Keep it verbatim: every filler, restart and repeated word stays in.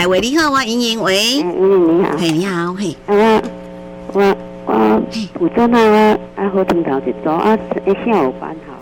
来，喂，你好，我莹莹，喂， 莹莹你好， 嘿，你好，嘿， 啊我我我普州那我啊好听头一组啊，一下有班好。